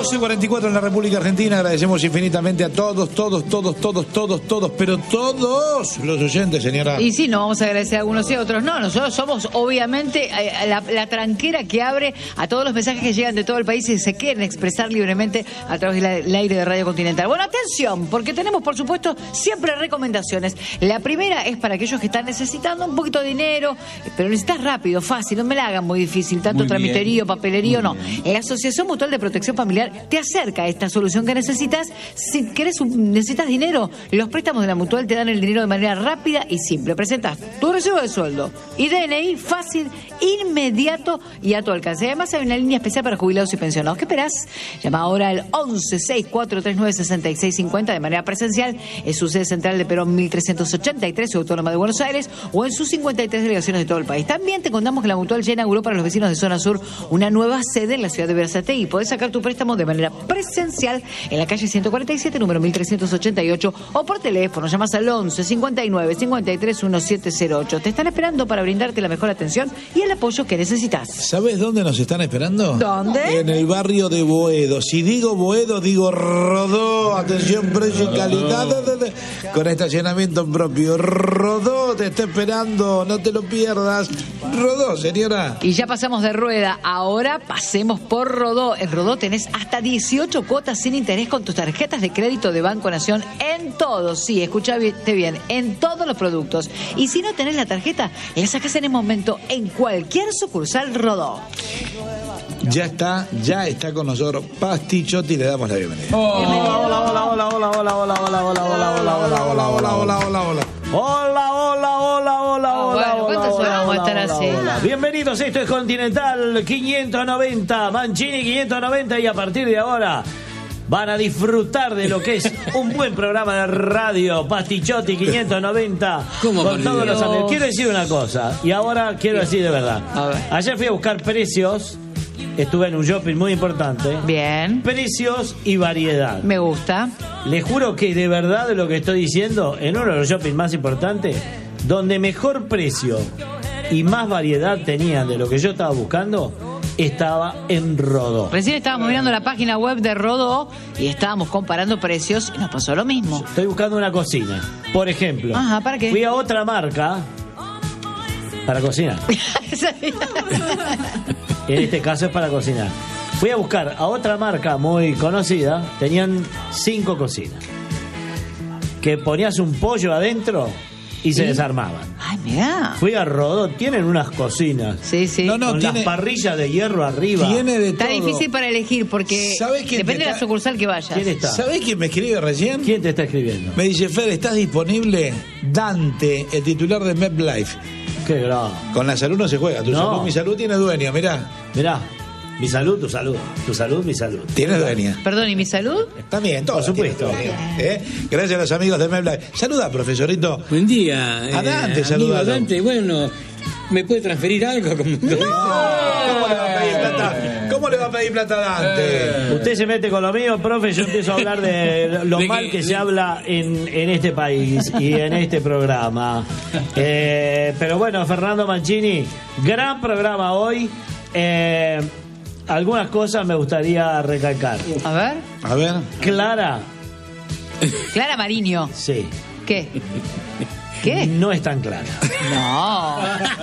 12:44 en la República Argentina. Agradecemos infinitamente a todos, pero todos los oyentes, señora. Y sí, no vamos a agradecer a algunos y a otros. No, nosotros somos obviamente la tranquera que abre a todos los mensajes que llegan de todo el país y se quieren expresar libremente a través del aire de Radio Continental. Bueno, atención, porque tenemos, por supuesto, siempre recomendaciones. La primera es para aquellos que están necesitando un poquito de dinero, pero necesitas rápido, fácil, no me la hagan muy difícil, tanto tramiterío, papelerío, no. La Asociación Mutual de Protección Familiar te acerca a esta solución que necesitas. Si necesitas dinero, los préstamos de la Mutual te dan el dinero de manera rápida y simple. Presentas tu recibo de sueldo y DNI fácil, inmediato y a tu alcance. Además hay una línea especial para jubilados y pensionados. ¿Qué esperás? Llama ahora al 11-6439-6650 de manera presencial en su sede central de Perón 1383, Ciudad Autónoma de Buenos Aires, o en sus 53 delegaciones de todo el país. También te contamos que la Mutual ya inauguró para los vecinos de Zona Sur una nueva sede en la ciudad de Berazategui y podés sacar tu préstamo de manera presencial en la calle 147, número 1388, o por teléfono. Llamas al 11-59-53-1708. Te están esperando para brindarte la mejor atención y el apoyo que necesitas. ¿Sabes dónde nos están esperando? ¿Dónde? En el barrio de Boedo. Si digo Boedo, digo Rodó. Atención, precio y calidad. Con estacionamiento propio. Rodó te está esperando. No te lo pierdas. Rodó, señora. Y ya pasamos de rueda. Ahora pasemos por Rodó. En Rodó tenés hasta 18 cuotas sin interés con tus tarjetas de crédito de Banco Nación en todos. Sí, escuchaste bien. En todos los productos. Y si no tenés la tarjeta, la sacás en el momento en cualquier sucursal Rodó. Ya está con nosotros Pastichotti, le damos la bienvenida. ¿Cuántas horas vamos a estar así? Bienvenidos, esto es Continental 590, Mancini 590, y a partir de ahora van a disfrutar de lo que es un buen programa de radio. Pastichotti 590. ¿Cómo con todos los amigos. Quiero decir una cosa, y ahora quiero decir de verdad. Ayer fui a buscar precios. Estuve en un shopping muy importante. Bien. Precios y variedad. Me gusta. Les juro que de verdad lo que estoy diciendo, en uno de los shoppings más importantes, donde mejor precio y más variedad tenían de lo que yo estaba buscando, estaba en Rodó. Recién estábamos mirando la página web de Rodó y estábamos comparando precios y nos pasó lo mismo. Estoy buscando una cocina, por ejemplo. Ajá, ¿para qué? Fui a otra marca para cocinar. En este caso es para cocinar. Fui a buscar a otra marca muy conocida. Tenían 5 cocinas que ponías un pollo adentro y se desarmaban. Ay, mirá. Fui a Rodó, tienen unas cocinas. Sí. No, con las parrillas de hierro arriba. Tiene de Está todo. difícil para elegir porque depende de la sucursal que vayas. ¿Quién está? ¿Sabés quién me escribe recién? ¿Quién te está escribiendo? Me dice, Fer, ¿estás disponible? Dante, el titular de MedLife. Qué grave. Con la salud no se juega. Tu salud, mi salud tiene dueña, mirá. Mirá, mi salud, tu salud. Tu salud, mi salud. Tiene dueña. Perdón, ¿y mi salud? También, todo. Por supuesto. Gracias a los amigos de MedLife. Saluda, profesorito. Buen día. A Dante, amigo saludalo. Dante, bueno, ¿me puede transferir algo? ¿Cómo le va a pedir plata? ¿Cómo le va a pedir plata a Dante? Usted se mete con lo mío, profe, yo empiezo a hablar de lo mal que se habla en este país y en este programa. Pero bueno, Fernando Mancini, gran programa hoy. Algunas cosas me gustaría recalcar. A ver. Clara. Clara Mariño. Sí. ¿Qué? ¿Qué? No es tan clara. No.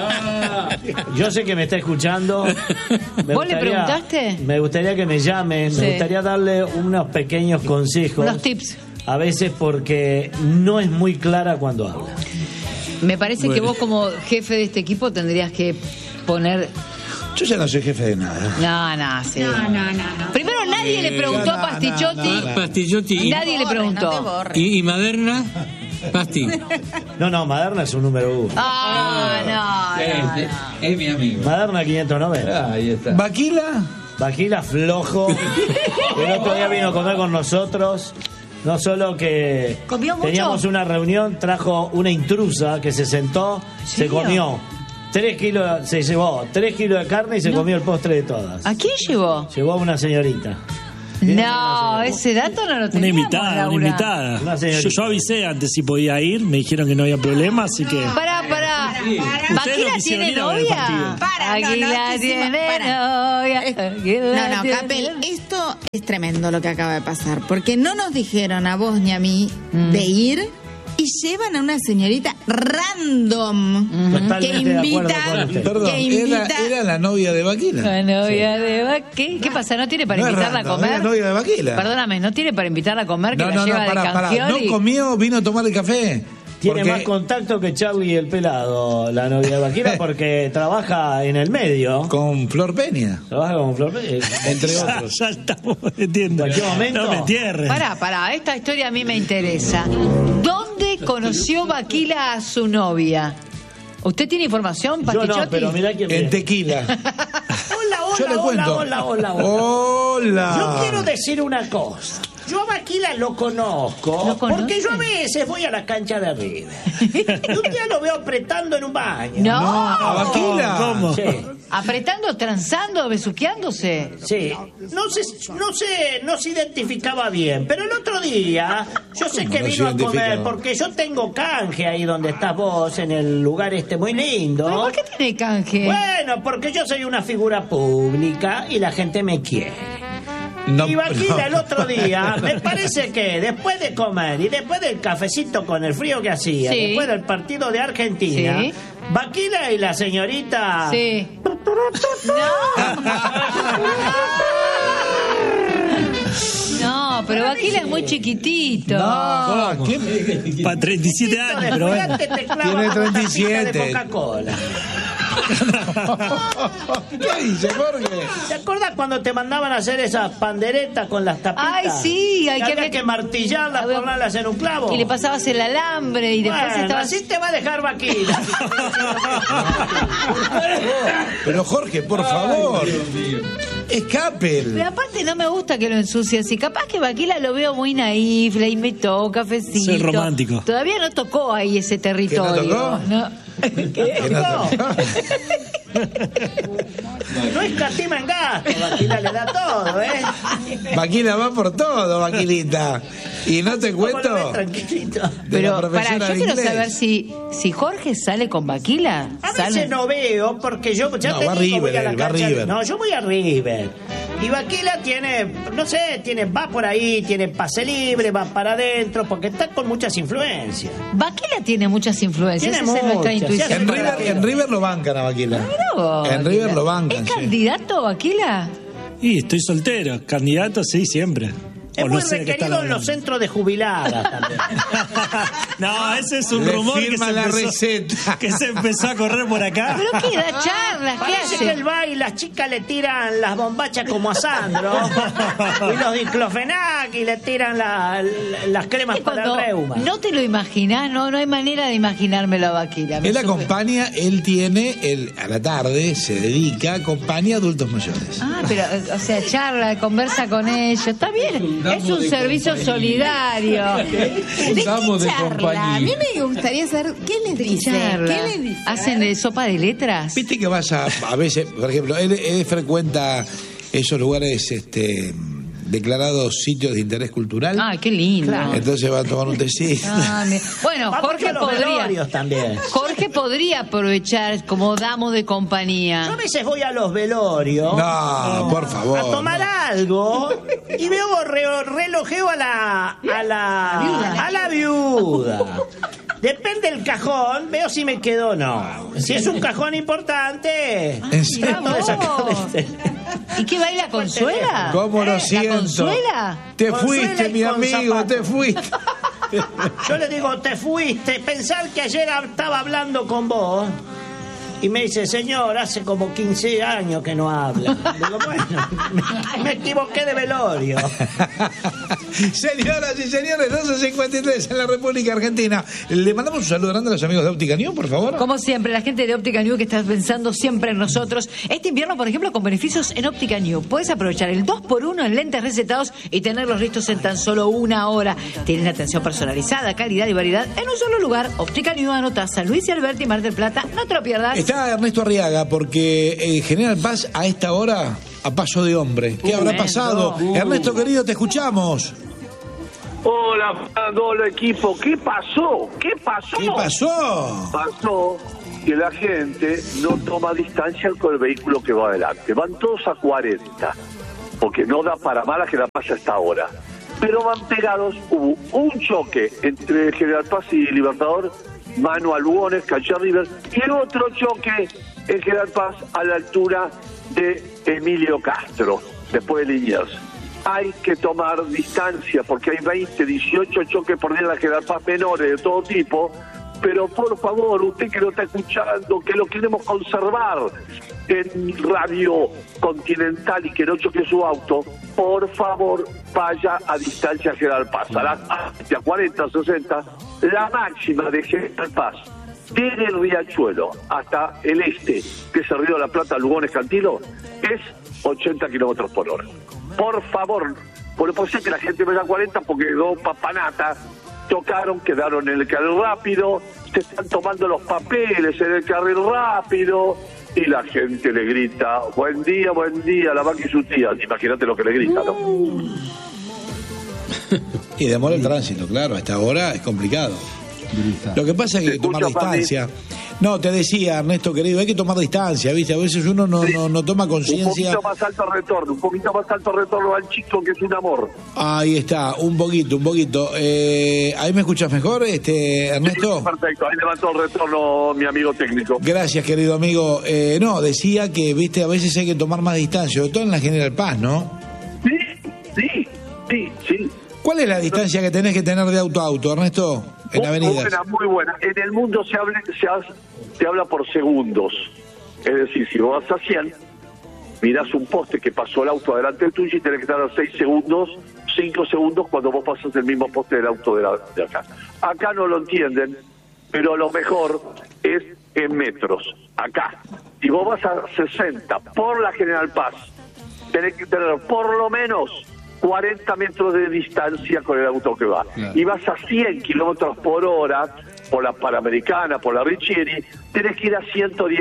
Yo sé que me está escuchando. ¿Vos le preguntaste? Me gustaría que me llame. Sí. Me gustaría darle unos pequeños consejos. Unos tips. A veces porque no es muy clara cuando habla. Me parece que vos como jefe de este equipo tendrías que poner... Yo ya no soy jefe de nada. No, sí. No. Primero nadie le preguntó a Pastichotti. Pastichotti. Nadie le preguntó. ¿Y Maderna? Pasti. No, Maderna es un número 1. No. Es mi amigo. Maderna 590. Ahí está. ¿Vaquila? Flojo. El otro día vino a comer con nosotros. No solo que teníamos una reunión, trajo una intrusa que se sentó, se comió 3 kilos, se llevó 3 kilos de carne y se comió el postre de todas. ¿A quién llevó? Llevó a una señorita. No, ese dato no lo teníamos, Una Laura. invitada. Una señorita. Yo avisé antes si podía ir, me dijeron que no había problema, así que... Pará. Ustedes no ¿Vaquila quisieron tiene ir a ver el novia? partido. Vaquila tiene novia. No, Capel, esto es tremendo lo que acaba de pasar, porque no nos dijeron a vos ni a mí de ir y llevan a una señorita random que Totalmente de acuerdo invita, con usted. Perdón, que invita. era la novia de Vaquila. La novia de Vaquila. ¿Qué pasa? ¿No tiene para No es invitarla a random, es la comer? novia de Vaquila. Perdóname, ¿no tiene para invitarla a comer que la lleva de pará. Cangioli? No comió, vino a tomar el café. Tiene Porque- más contacto que Chagui y el pelado, la novia de Vaquila, porque trabaja en el medio. Con Flor Peña, Trabaja con Flor. entre otros. Ya estamos metiendo. ¿En qué momento? No me entierres. Pará, esta historia a mí me interesa. ¿Dónde conoció Vaquila a su novia? ¿Usted tiene información, Yo Pastichotti? no, pero mirá quién En viene. Tequila. Yo le Hola, cuento. hola. Hola. Yo quiero decir una cosa. Yo a Vaquila lo conozco, ¿Lo conoce? porque yo a veces voy a la cancha de River. Y un día lo veo apretando en un baño. No. ¿A Vaquila? ¿Cómo? Sí, Apretando, transando, besuqueándose. sí. No se identificaba bien, pero el otro día yo sé que no se vino a comer identificaba? porque yo tengo canje ahí donde estás vos, en el lugar muy lindo. ¿Pero por qué tiene canje? Bueno, porque yo soy una figura pública y la gente me quiere. No, Y Vaquila no. el otro día, me parece que después de comer y después del cafecito con el frío que hacía, Sí. después del partido de Argentina, Sí. Vaquila y la señorita... Sí. No, pero Vaquila es muy chiquitito. No, ¿qué? Para 37 años, pero bueno. Después te clava Tiene con una 37. tapita de Coca-Cola. ¿Qué dice Jorge? ¿Te acuerdas cuando te mandaban a hacer esas panderetas con las tapitas? Ay, sí, hay que había ver- que martillarlas, ponerlas en un clavo. Y le pasabas el alambre y después Bueno, estabas... así te va a dejar Vaquila. Pero Jorge, por favor. Es Capel. Pero aparte no me gusta que lo ensucie así. Capaz que Vaquila lo veo muy naif, le invitó cafecito. Soy romántico. Todavía no tocó ahí ese territorio. tocó? No. Que no- No escatima en gasto, Vaquila le da todo, ¿eh? Vaquila va por todo, Vaquilita. Y no te ¿Cómo lo ves cuento tranquilito? de Pero la pará, profesora yo de quiero inglés. saber si Jorge sale con Vaquila. A ¿Sale? veces no veo, porque yo ya No, te va digo, voy River, a la él, va cancha. River. No, yo voy a River. Y Vaquila tiene, no sé, va por ahí, tiene pase libre, va para adentro, porque está con muchas influencias. Vaquila tiene muchas influencias. Tiene Esa es nuestra muchas, intuición. En River lo bancan a Vaquila. Mirá vos, En River Vaquila. lo bancan, ¿Es sí. candidato Vaquila? Y estoy soltero. Candidato, sí, siempre. Es O muy no sé de qué están requerido en los hablando. centros de jubiladas también. No, ese es un Le rumor que firma se, la empezó, receta. que se empezó a correr por acá. ¿Pero qué da charlas? ¿Qué Parece que él hace? va y las chicas le tiran las bombachas como a Sandro. Y los diclofenac y le tiran las cremas Que para el cuando reuma. no te lo imaginás, no hay manera de imaginármelo a Vaquila. Me Él supe- acompaña, a la tarde se dedica, acompaña a adultos mayores. Ah, pero, o sea, charla, conversa con ellos. Está bien. Es un servicio solidario. ¿De qué Damos de charla? compañía. A mí me gustaría saber qué les dice. Charla. ¿Qué les dice? ¿Hacen de sopa de letras? Viste que vas a veces, por ejemplo, él frecuenta esos lugares declarados sitios de interés cultural. Ah, qué lindo. Entonces va a tomar un tecito. Ah, bueno, Va Jorge mucho a los podría. velorios también. Jorge podría aprovechar como damo de Yo a compañía. veces voy a los velorios No, por favor. a tomar algo y veo relojeo a la viuda. Depende del cajón, veo si me quedo o no. Si es un cajón importante, ¿En serio? trato de sacar de- ¿Y qué baila Consuela? ¿Cómo lo ¿La siento? Consuela? Te Consuela fuiste, y mi con amigo, zapatos. te fuiste. Yo le digo, te fuiste. Pensar que ayer estaba hablando con vos. Y me dice, señor, hace como 15 años que no habla. Digo, bueno, me equivoqué de velorio. Señoras y señores, 12:53 en la República Argentina. Le mandamos un saludo grande a los amigos de Óptica New, por favor. Como siempre, la gente de Óptica New que está pensando siempre en nosotros. Este invierno, por ejemplo, con beneficios en Óptica New. Puedes aprovechar el 2x1 en lentes recetados y tenerlos listos en tan solo una hora. Tienen atención personalizada, calidad y variedad en un solo lugar. Óptica New, anota San Luis y Alberti, Mar del Plata. No te lo pierdas. Está Ernesto Arriaga porque General Paz a esta hora a paso de hombre. ¿Qué habrá pasado? Ernesto querido, te escuchamos. Hola, Fernando, hola equipo. ¿Qué pasó? ¿Qué pasó? ¿Qué pasó? Pasó que la gente no toma distancia con el vehículo que va adelante. Van todos a 40, porque no da para más la General Paz hasta ahora. Pero van pegados, hubo un choque entre General Paz y Libertador, mano a Lugones, Calle River, y otro choque en General Paz a la altura de Emilio Castro, después de Liniers. Hay que tomar distancia porque hay 20, 18 choques por día en la General Paz menores de todo tipo, pero por favor, usted que lo está escuchando, que lo queremos conservar en Radio Continental y que no choque su auto, por favor, vaya a distancia General Paz, a 40, 60, la máxima de General Paz, desde el Riachuelo hasta el este, que es el Río de la Plata, Lugones, Cantilo, es 80 kilómetros por hora. Por favor, porque puede ser que la gente vaya a 40 porque dos papanatas tocaron, quedaron en el carril rápido, se están tomando los papeles en el carril rápido y la gente le grita, buen día, la vaca y su tía. Imagínate lo que le grita, ¿no? Y demora el tránsito, claro, hasta ahora es complicado. Lo que pasa es que hay que tomar distancia. No, te decía, Ernesto querido, hay que tomar distancia, ¿viste? A veces uno no toma conciencia. Un poquito más alto retorno al chico, que es un amor. Ahí está, un poquito. ¿Ahí me escuchas mejor, Ernesto? Sí, perfecto, ahí levantó el retorno mi amigo técnico. Gracias, querido amigo. No, decía que, viste, a veces hay que tomar más distancia, sobre todo en la General Paz, ¿no? Sí. ¿Cuál es la distancia que tenés que tener de auto a auto, Ernesto? En avenidas. Muy buena. En el mundo se habla por segundos. Es decir, si vos vas a 100, mirás un poste que pasó el auto adelante tuyo y tenés que estar a 6 segundos, 5 segundos cuando vos pasas el mismo poste del auto de acá. Acá no lo entienden, pero lo mejor es en metros. Acá, si vos vas a 60 por la General Paz, tenés que tener por lo menos 40 metros de distancia con el auto que va. Claro. Y vas a 100 kilómetros por hora por la Panamericana, por la Richieri, tenés que ir a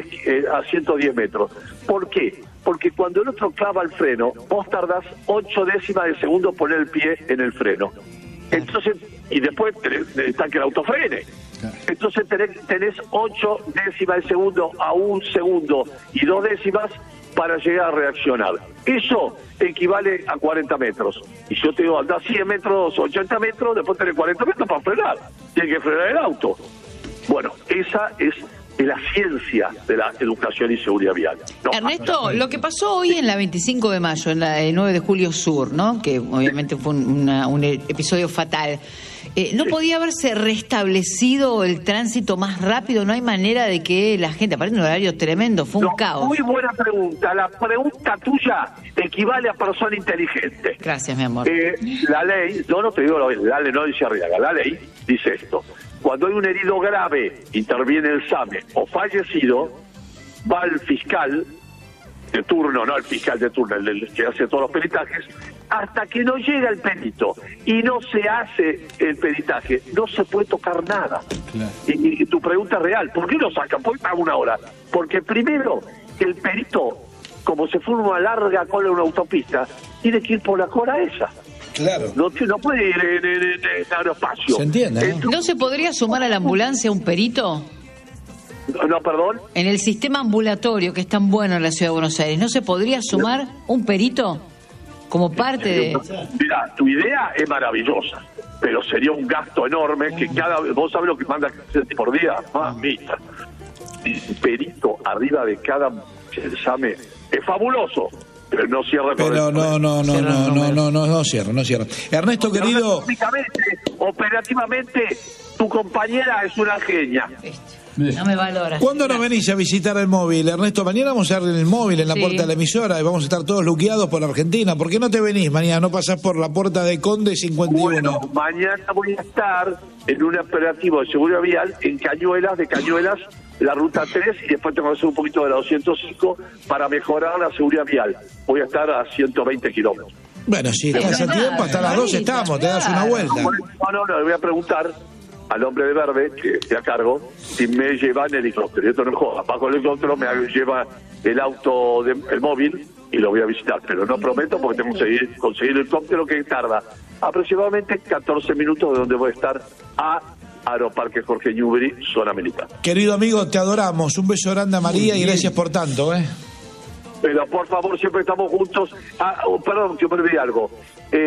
110 metros. ¿Por qué? Porque cuando el otro clava el freno, vos tardás 8 décimas de segundo poner el pie en el freno. Entonces, y después está que el auto frene. Entonces tenés 8 décimas de segundo a 1 segundo y 2 décimas para llegar a reaccionar. Eso equivale a 40 metros. Y yo te digo, andás 100 metros, 80 metros, después tenés 40 metros para frenar. Tienes que frenar el auto. Bueno, esa es la ciencia de la educación y seguridad vial. No, Ernesto, lo que pasó hoy en la 25 de mayo, en la 9 de julio sur, ¿no? Que obviamente fue un episodio fatal. ¿No podía haberse restablecido el tránsito más rápido? ¿No hay manera de que la gente, aparte de un horario tremendo, fue un caos? Muy buena pregunta. La pregunta tuya equivale a persona inteligente. Gracias, mi amor. La ley, no te digo la ley, no dice Arriaga, la ley dice esto. Cuando hay un herido grave, interviene el SAME o fallecido, va el fiscal de turno, no el fiscal de turno, el que hace todos los peritajes, hasta que no llega el perito y no se hace el peritaje, no se puede tocar nada. Claro. Y tu pregunta es real, ¿por qué lo sacan? ¿Por qué pagan 1 hora? Porque primero, el perito, como se forma una larga cola en una autopista, tiene que ir por la cola esa. Claro. No puede ir en aeroespacio. Se entiende, ¿no? ¿No se podría sumar a la ambulancia un perito? No, perdón. En el sistema ambulatorio, que es tan bueno en la Ciudad de Buenos Aires, ¿no se podría sumar un perito como parte de...? Mira, tu idea es maravillosa, pero sería un gasto enorme que vos sabés lo que manda por día, mamita. Un perito arriba de cada examen es fabuloso. Pero no cierra. Pero no cierra. Ernesto, querido. Operativamente, tu compañera es una genia. No me valora. ¿Cuándo nos venís a visitar el móvil, Ernesto? Mañana vamos a estar en el móvil, en la puerta de la emisora, y vamos a estar todos luqueados por Argentina. ¿Por qué no te venís mañana? ¿No pasás por la puerta de Conde 51? Bueno, mañana voy a estar en un operativo de seguridad vial en Cañuelas, la ruta 3, y después tengo que hacer un poquito de la 205 para mejorar la seguridad vial. Voy a estar a 120 kilómetros. Bueno, si estás a tiempo, hasta las 2 estamos, te das una vuelta. No, le voy a preguntar al hombre de verde, que esté a cargo, si me lleva en helicóptero. Esto no joda, bajo el helicóptero me lleva el auto, el móvil, y lo voy a visitar, pero no prometo porque tengo que conseguir el helicóptero, que tarda aproximadamente 14 minutos de donde voy a estar a Aeroparque Jorge Newbery, zona militar. Querido amigo, te adoramos. Un beso grande a María y gracias por tanto, Pero por favor, siempre estamos juntos. Perdón, que me olvidé algo.